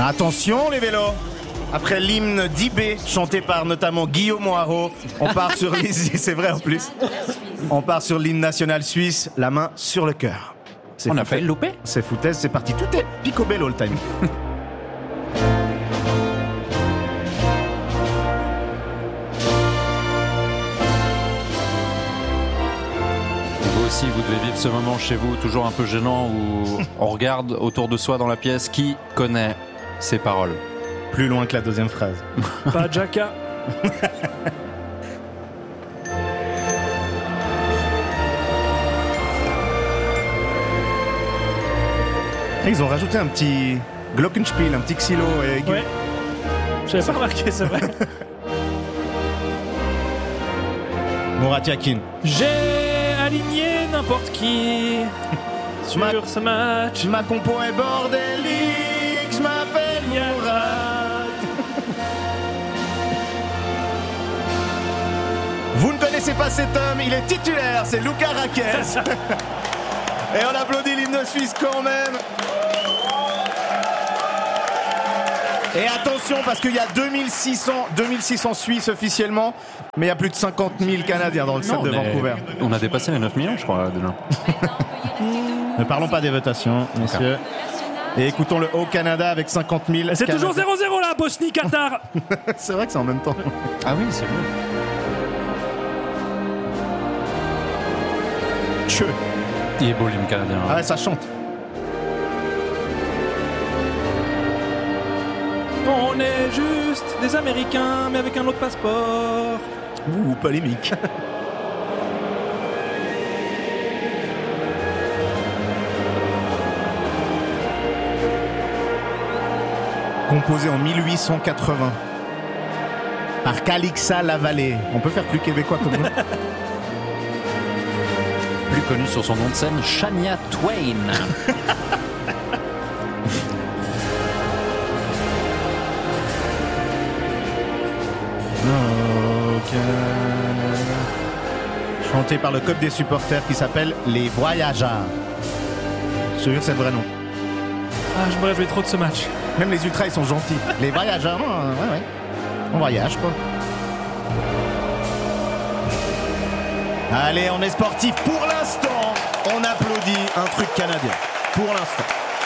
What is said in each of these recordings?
Attention les vélos. Après l'hymne d'IB, chanté par notamment Guillaume Moirot, on part sur les... C'est vrai en plus. On part sur l'hymne national suisse, la main sur le cœur. On a failli le louper. C'est foutaise, c'est parti. Tout est picobello le time. Vous aussi, vous devez vivre ce moment chez vous, toujours un peu gênant, où on regarde autour de soi dans la pièce qui connaît ces paroles. Plus loin que la deuxième phrase. Pas Jaka. Ils ont rajouté un petit glockenspiel, un petit xylo aigu. Ouais. J'avais pas remarqué, c'est vrai. Murat Yakin. J'ai aligné n'importe qui sur ce match. Ma compo est bordélique, je m'appelle Murat. Vous ne connaissez pas cet homme, il est titulaire, c'est Luca Raquez. Et on applaudit l'hymne suisse quand même. Et attention, parce qu'il y a 2600 Suisses officiellement, mais il y a plus de 50 000 Canadiens dans le stade de Vancouver. On a dépassé les 9 millions, je crois, déjà. Ne parlons pas des votations, messieurs. Et écoutons le Haut-Canada avec 50 000 C'est Canadiens. toujours 0-0 là, Bosnie-Qatar. C'est vrai que c'est en même temps. Ah oui, c'est vrai. Tcheu. Il est beau, l'hymne canadien. Ah ouais, ça chante. On est juste des Américains, mais avec un autre passeport. Ouh, polémique. Composé en 1880 par Calixa Lavallée. On peut faire plus québécois comme nous. Plus connu sur son nom de scène, Shania Twain. Chanté par le club des supporters qui s'appelle Les Voyageurs. Je te jure, c'est le vrai nom. Ah, je me réjouis trop de ce match. Même les ultras, ils sont gentils. Les Voyageurs, non, ouais. On voyage, quoi. Allez, on est sportif. Pour l'instant, on applaudit un truc canadien. Pour l'instant.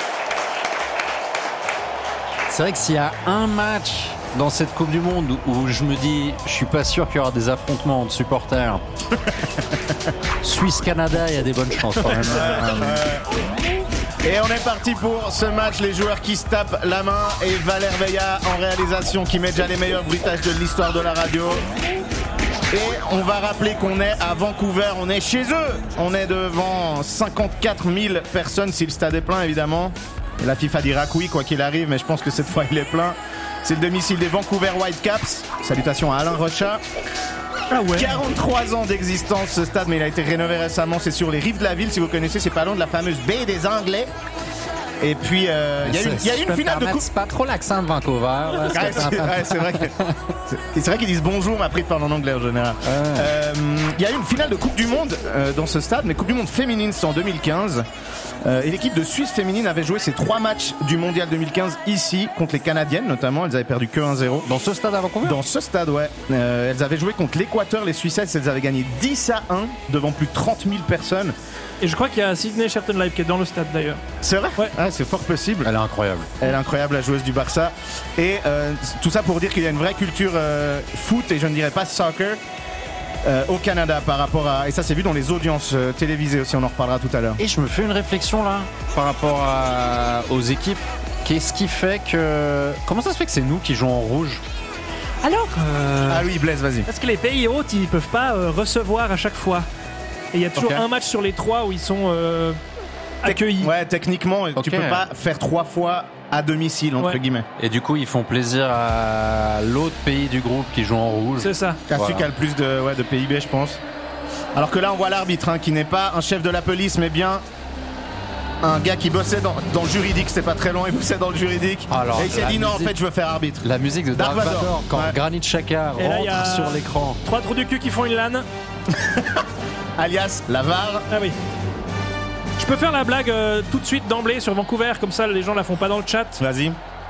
C'est vrai que s'il y a un match dans cette Coupe du Monde où je me dis, je suis pas sûr qu'il y aura des affrontements entre supporters. Suisse-Canada, il y a des bonnes chances quand même. Et on est parti pour ce match, les joueurs qui se tapent la main et Valère Veilla en réalisation qui met déjà les meilleurs bruitages de l'histoire de la radio. Et on va rappeler qu'on est à Vancouver, on est chez eux. On est devant 54 000 personnes si le stade est plein évidemment. Et la FIFA dira que oui quoi qu'il arrive, mais je pense que cette fois il est plein. C'est le domicile des Vancouver Whitecaps. Salutations à Alain Rocha. Ah ouais. 43 ans d'existence ce stade, mais il a été rénové récemment. C'est sur les rives de la ville, si vous connaissez, c'est pas loin de la fameuse baie des Anglais. Et puis il y a une finale de coupe. C'est pas trop l'accent de Vancouver. Là, c'est vrai c'est vrai qu'ils disent bonjour, mais après ils parlent en anglais en général. Il y a eu une finale de Coupe du Monde dans ce stade, mais Coupe du Monde féminine, c'est en 2015. Et l'équipe de Suisse féminine avait joué ses 3 matchs du Mondial 2015 ici, contre les Canadiennes notamment. Elles avaient perdu que 1-0. Dans ce stade à Vancouver ? Dans ce stade, ouais. Elles avaient joué contre l'Équateur, les Suissettes. Elles avaient gagné 10-1 devant plus de 30 000 personnes. Et je crois qu'il y a Sydney Shelton Live qui est dans le stade d'ailleurs. C'est vrai ? Ouais. Ah, c'est fort possible. Elle est incroyable. Elle est incroyable, la joueuse du Barça. Et tout ça pour dire qu'il y a une vraie culture foot, et je ne dirais pas soccer, au Canada par rapport à... Et ça, c'est vu dans les audiences télévisées aussi, on en reparlera tout à l'heure. Et je me fais une réflexion là, par rapport aux équipes. Qu'est-ce qui fait que... Comment ça se fait que c'est nous qui jouons en rouge ? Alors Ah oui, Blaise, vas-y. Parce que les pays hôtes, ils peuvent pas recevoir à chaque fois. Et il y a toujours un match sur les 3 où ils sont accueillis. Ouais, techniquement, tu peux pas faire 3 fois à domicile, entre guillemets. Et du coup, ils font plaisir à l'autre pays du groupe qui joue en rouge. C'est ça. Celui qui a le plus de PIB, je pense. Alors que là, on voit l'arbitre, qui n'est pas un chef de la police, mais bien un gars qui bossait dans le juridique. C'était pas très long, il bossait dans le juridique. Alors, et il s'est dit non, en fait, je veux faire arbitre. La musique de Dark Vador, quand Granit Xhaka rentre sur l'écran. 3 trous du cul qui font une lane. Alias la VAR. Ah oui. Je peux faire la blague tout de suite d'emblée sur Vancouver, comme ça les gens la font pas dans le chat. Vas-y.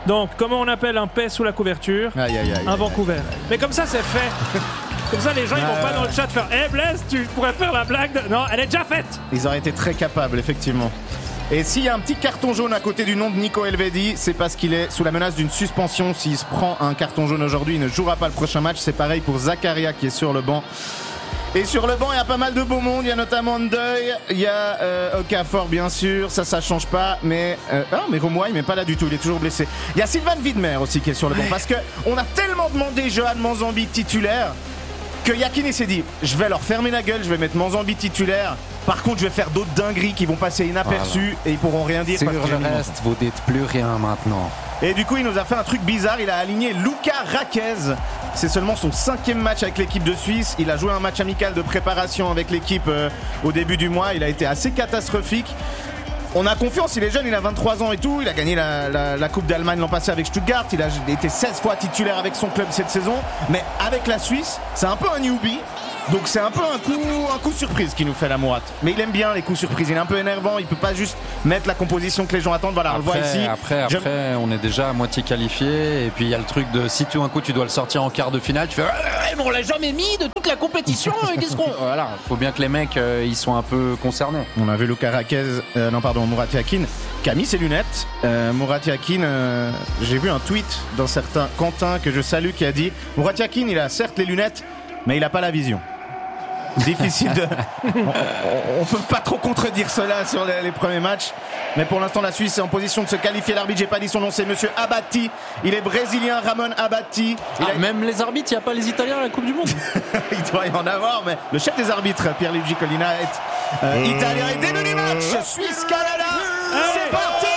Donc, comment on appelle un paix sous la couverture? Aïe, aïe, aïe. Un Vancouver. Mais comme ça, c'est fait. Comme ça, les gens, ils vont pas dans le chat faire « Eh, Blaise, tu pourrais faire la blague de... » Non, elle est déjà faite. Ils auraient été très capables, effectivement. Et s'il y a un petit carton jaune à côté du nom de Nico Elvedi, c'est parce qu'il est sous la menace d'une suspension. S'il se prend un carton jaune aujourd'hui, il ne jouera pas le prochain match. C'est pareil pour Zakaria qui est sur le banc. Et sur le banc, il y a pas mal de beau monde. Il y a notamment Ndeuil, il y a Okafor, bien sûr. Ça change pas. Mais mais Romoy, mais pas là du tout. Il est toujours blessé. Il y a Sylvain Widmer aussi qui est sur le banc. Parce que on a tellement demandé Johan Manzambi titulaire que Yakini s'est dit, je vais leur fermer la gueule, je vais mettre Manzambi titulaire. Par contre, je vais faire d'autres dingueries qui vont passer inaperçues et ils pourront rien dire. Sur le reste, vous dites plus rien maintenant. Et du coup, il nous a fait un truc bizarre. Il a aligné Luca Raquez. C'est seulement son 5e match avec l'équipe de Suisse. Il a joué un match amical de préparation avec l'équipe au début du mois. Il a été assez catastrophique. On a confiance, il est jeune, il a 23 ans et tout. Il a gagné la Coupe d'Allemagne l'an passé avec Stuttgart. Il a été 16 fois titulaire avec son club cette saison. Mais avec la Suisse, c'est un peu un newbie. Donc c'est un peu un coup surprise qui nous fait la Mourate. Mais il aime bien les coups surprises, il est un peu énervant, il peut pas juste mettre la composition que les gens attendent. Voilà, on le voit ici. Après, on est déjà à moitié qualifié. Et puis il y a le truc de si tout un coup tu dois le sortir en quart de finale, tu fais mais on l'a jamais mis de toute la compétition. Qu'est-ce qu'on... Voilà, faut bien que les mecs ils soient un peu concernés. On a vu Luca Raquez, Murat Yakin qui a mis ses lunettes. Murat Yakin, j'ai vu un tweet d'un certain Quentin que je salue qui a dit Murat Yakin, il a certes les lunettes, mais il a pas la vision. Difficile de... on peut pas trop contredire cela sur les premiers matchs. Mais pour l'instant, la Suisse est en position de se qualifier. L'arbitre, j'ai pas dit son nom, c'est monsieur Abatti. Il est brésilien, Ramon Abatti. Même les arbitres, il n'y a pas les Italiens à la Coupe du Monde. Il doit y en avoir, mais le chef des arbitres, Pierluigi Collina, est italien. Et début du match, Suisse-Canada. C'est parti.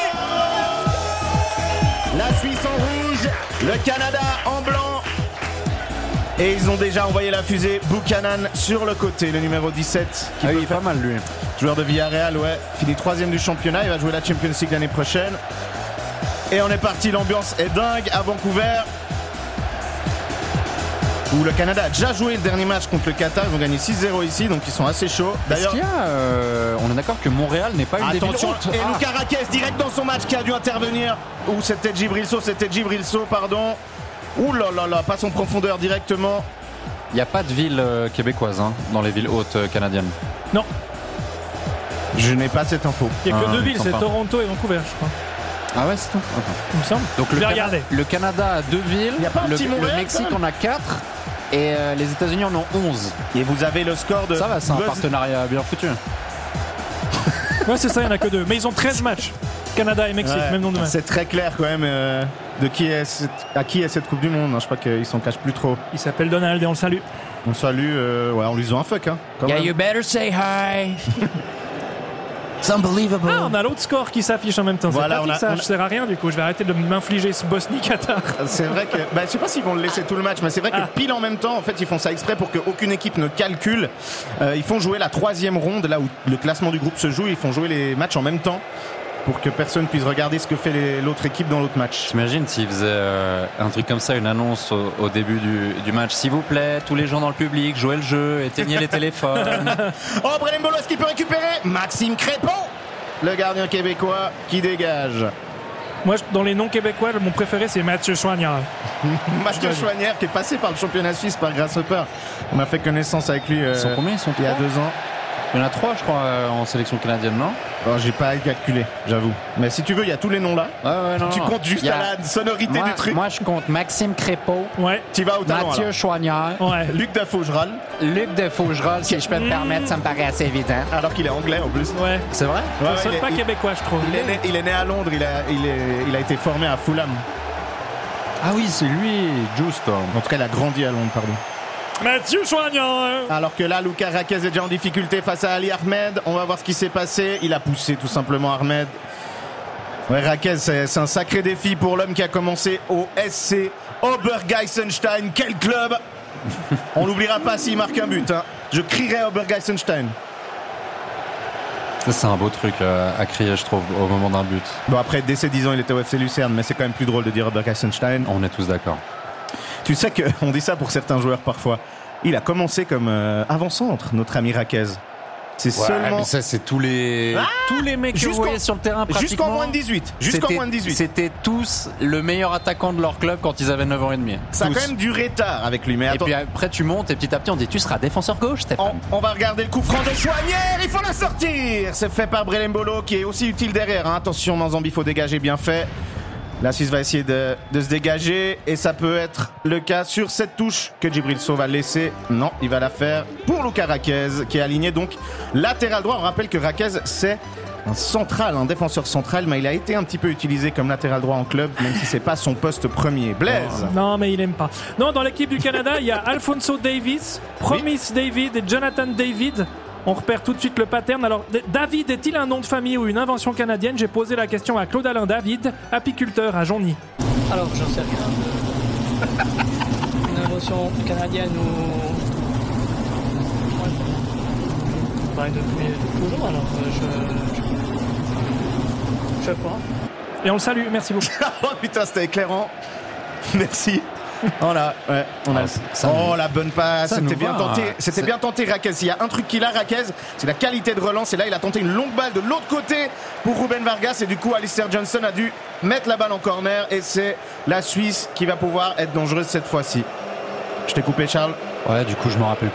La Suisse en rouge, le Canada en blanc. Et ils ont déjà envoyé la fusée. Buchanan sur le côté, le numéro 17. Il est pas mal lui. Joueur de Villarreal, ouais. Fini 3e du championnat. Il va jouer la Champions League l'année prochaine. Et on est parti. L'ambiance est dingue à Vancouver. Où le Canada a déjà joué le dernier match contre le Qatar. Ils ont gagné 6-0 ici, donc ils sont assez chauds. D'ailleurs, on est d'accord que Montréal n'est pas une des villes hautes. Et Luca Raquez, direct dans son match, qui a dû intervenir. Ou c'était Djibril-So, pardon. Ouh là là là, passe en profondeur directement. Il n'y a pas de ville québécoise dans les villes hautes canadiennes. Non. Je n'ai pas cette info. Il n'y a que deux villes, c'est Toronto et Vancouver, je crois. Ah ouais, c'est tout. Il me semble. Donc le Canada a 2 villes, il y a pas un petit Montréal, le Mexique en a 4 et les États-Unis en ont 11. Et vous avez le score de... Ça va, c'est un partenariat bien foutu. Ouais, c'est ça, il n'y en a que 2. Mais ils ont 13 matchs. Canada et Mexique, même nom de match. C'est très clair quand même de à qui est cette Coupe du Monde. Je crois qu'ils s'en cachent plus trop. Il s'appelle Donald et on le salue. On le salue, on lui faisant un fuck. Yeah, you better say hi. It's unbelievable. Ah, on a l'autre score qui s'affiche en même temps. Voilà, ça ne sert à rien du coup. Je vais arrêter de m'infliger ce Bosnie-Qatar. C'est vrai que, je sais pas s'ils vont le laisser tout le match, mais c'est vrai que pile en même temps, en fait, ils font ça exprès pour qu'aucune équipe ne calcule. Ils font jouer la 3e ronde, là où le classement du groupe se joue. Ils font jouer les matchs en même temps, pour que personne puisse regarder ce que fait l'autre équipe dans l'autre match. T'imagines s'ils faisaient un truc comme ça, une annonce au début du match. S'il vous plaît, tous les gens dans le public, jouez le jeu, éteignez les téléphones. Oh, Brené Mbolo, est-ce qu'il peut récupérer? Maxime Crépon, le gardien québécois qui dégage. Moi, dans les noms québécois, mon préféré, c'est Mathieu Choignard. Mathieu Choignard qui est passé par le championnat suisse par Grasshopper. On a fait connaissance avec lui ils sont combien? Ils sont il y a 2 ans. Il y en a 3, je crois, en sélection canadienne, non? Alors, j'ai pas calculé, j'avoue. Mais si tu veux, il y a tous les noms là. Tu comptes juste à la sonorité du truc. Moi, je compte Maxime Crépeau. Ouais. Tu vas au talent. Mathieu Choignard. Ouais. Luc Defaugeral. Luc Defaugeral, si je peux me permettre, ça me paraît assez évident. Alors qu'il est anglais en plus. Ouais. C'est vrai? Ça sonne pas québécois, je trouve. Il est né à Londres, il a été formé à Fulham. Ah oui, c'est lui, juste. En tout cas, il a grandi à Londres, pardon. Mathieu Choignard. Alors que là, Luca Raquez est déjà en difficulté face à Ali Ahmed. On va voir ce qui s'est passé. Il a poussé tout simplement Ahmed. Ouais, Raquez, c'est un sacré défi pour l'homme qui a commencé au SC Obergeisenstein. Quel club! On l'oubliera pas s'il marque un but. Je crierai Obergeisenstein. Ça, c'est un beau truc à crier, je trouve, au moment d'un but. Bon, après, dès ses 10 ans, il était au FC Lucerne, mais c'est quand même plus drôle de dire Obergeisenstein. On est tous d'accord. Tu sais qu'on dit ça pour certains joueurs parfois. Il a commencé comme avant-centre, notre ami Raquez. C'est seulement. Mais ça, c'est tous les mecs que vous voyez sur le terrain pratiquement. Jusqu'en moins de 18. C'était tous le meilleur attaquant de leur club quand ils avaient 9 ans et demi. Ça a quand même duré tard avec lui. Mais et puis après, tu montes et petit à petit, on dit tu seras défenseur gauche, Stéphane. On va regarder le coup franc de Chouanière. Il faut la sortir. C'est fait par Brelembolo qui est aussi utile derrière. Hein. Attention, Manzambi, il faut dégager, bien fait. La Suisse va essayer de se dégager et ça peut être le cas sur cette touche que Djibril Sow va laisser. Non, il va la faire pour Lucas Raquez qui est aligné donc latéral droit. On rappelle que Raquez c'est un défenseur central, mais il a été un petit peu utilisé comme latéral droit en club, même si c'est pas son poste premier. Blaise. Non, mais il aime pas. Non, dans l'équipe du Canada, il y a Alphonso Davies, Promise David et Jonathan David. On repère tout de suite le pattern. Alors, David est-il un nom de famille ou une invention canadienne? J'ai posé la question à Claude-Alain David, apiculteur à Jonny. Alors, j'en sais rien. Une invention canadienne ou... Ouais, depuis toujours, alors je sais pas. Et on le salue, merci beaucoup. Oh putain, c'était éclairant. Merci. Voilà, ouais, la bonne passe, c'était bien tenté. C'était bien tenté, Raquez. S'il y a un truc qu'il a, Raquez, c'est la qualité de relance. Et là, il a tenté une longue balle de l'autre côté pour Ruben Vargas. Et du coup, Alistair Johnson a dû mettre la balle en corner. Et c'est la Suisse qui va pouvoir être dangereuse cette fois-ci. Je t'ai coupé, Charles. Ouais, du coup, je me rappelle